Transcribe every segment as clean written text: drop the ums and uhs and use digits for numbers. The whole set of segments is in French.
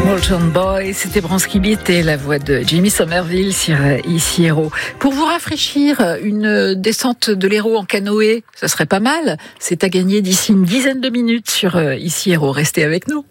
Small Town Boy, c'était Bransky Beat et la voix de Jimmy Somerville sur Ici Hérault. Pour vous rafraîchir, une descente de l'Hérault en canoë, ça serait pas mal. C'est à gagner d'ici une dizaine de minutes sur Ici Hérault. Restez avec nous.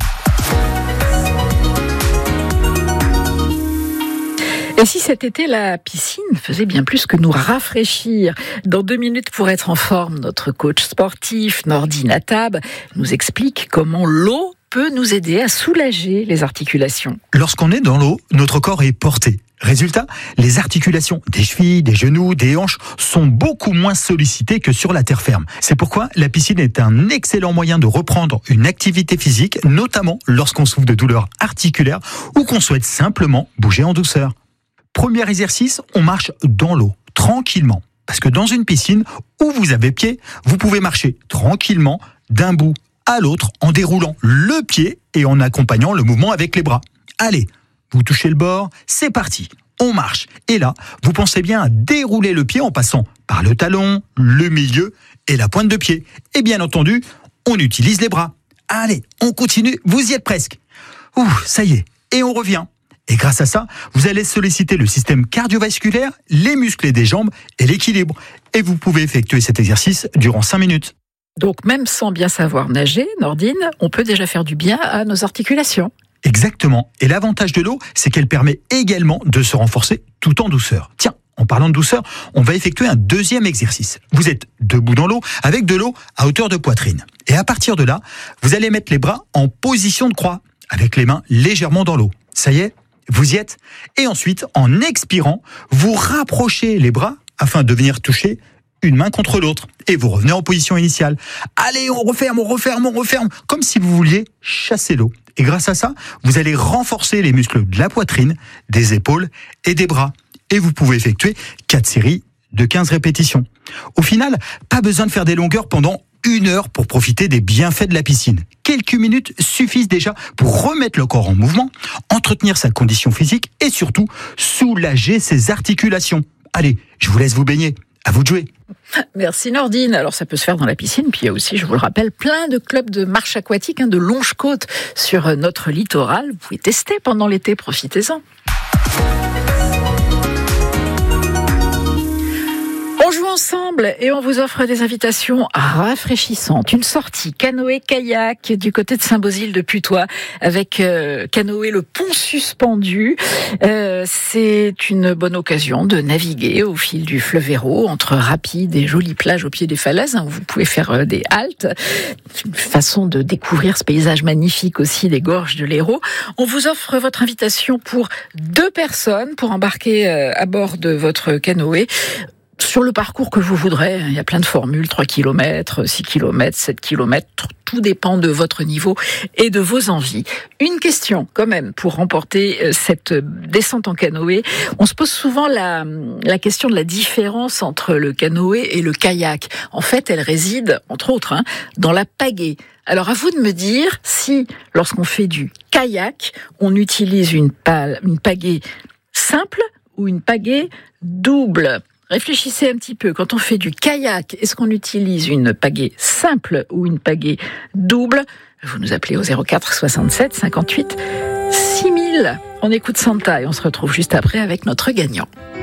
Et si cet été, la piscine faisait bien plus que nous rafraîchir? Dans 2 minutes pour être en forme, notre coach sportif, Nordine Attab, nous explique comment l'eau peut nous aider à soulager les articulations. Lorsqu'on est dans l'eau, notre corps est porté. Résultat, les articulations des chevilles, des genoux, des hanches sont beaucoup moins sollicitées que sur la terre ferme. C'est pourquoi la piscine est un excellent moyen de reprendre une activité physique, notamment lorsqu'on souffre de douleurs articulaires ou qu'on souhaite simplement bouger en douceur. Premier exercice, on marche dans l'eau, tranquillement. Parce que dans une piscine où vous avez pied, vous pouvez marcher tranquillement d'un bout à l'autre en déroulant le pied et en accompagnant le mouvement avec les bras. Allez, vous touchez le bord, c'est parti, on marche. Et là, vous pensez bien à dérouler le pied en passant par le talon, le milieu et la pointe de pied. Et bien entendu, on utilise les bras. Allez, on continue, vous y êtes presque. Ouh, ça y est, et on revient. Et grâce à ça, vous allez solliciter le système cardiovasculaire, les muscles des jambes et l'équilibre. Et vous pouvez effectuer cet exercice durant 5 minutes. Donc même sans bien savoir nager, Nordine, on peut déjà faire du bien à nos articulations. Exactement. Et l'avantage de l'eau, c'est qu'elle permet également de se renforcer tout en douceur. Tiens, en parlant de douceur, on va effectuer un deuxième exercice. Vous êtes debout dans l'eau, avec de l'eau à hauteur de poitrine. Et à partir de là, vous allez mettre les bras en position de croix, avec les mains légèrement dans l'eau. Ça y est ? Vous y êtes. Et ensuite, en expirant, vous rapprochez les bras afin de venir toucher une main contre l'autre. Et vous revenez en position initiale. Allez, on referme, comme si vous vouliez chasser l'eau. Et grâce à ça, vous allez renforcer les muscles de la poitrine, des épaules et des bras. Et vous pouvez effectuer 4 séries de 15 répétitions. Au final, pas besoin de faire des longueurs pendant 1 heure pour profiter des bienfaits de la piscine. Quelques minutes suffisent déjà pour remettre le corps en mouvement, entretenir sa condition physique et surtout soulager ses articulations. Allez, je vous laisse vous baigner. À vous de jouer. Merci Nordine. Alors ça peut se faire dans la piscine, puis il y a aussi, je vous le rappelle, plein de clubs de marche aquatique, de longe-côte sur notre littoral. Vous pouvez tester pendant l'été, profitez-en. On joue ensemble et on vous offre des invitations rafraîchissantes. Une sortie canoë-kayak du côté de Saint-Bosile de Putois avec canoë le pont suspendu. C'est une bonne occasion de naviguer au fil du fleuve Hérault entre rapides et jolies plages au pied des falaises. Vous pouvez faire des haltes. C'est une façon de découvrir ce paysage magnifique aussi des gorges de l'Hérault. On vous offre votre invitation pour 2 personnes pour embarquer à bord de votre canoë. Sur le parcours que vous voudrez, il y a plein de formules, 3 km, 6 km, 7 km, tout dépend de votre niveau et de vos envies. Une question quand même pour remporter cette descente en canoë. On se pose souvent la question de la différence entre le canoë et le kayak. En fait, elle réside, entre autres, dans la pagaie. Alors à vous de me dire si, lorsqu'on fait du kayak, on utilise une pagaie simple ou une pagaie double. Réfléchissez un petit peu. Quand on fait du kayak, est-ce qu'on utilise une pagaie simple ou une pagaie double? Vous nous appelez au 04 67 58 6000. On écoute Santa et on se retrouve juste après avec notre gagnant.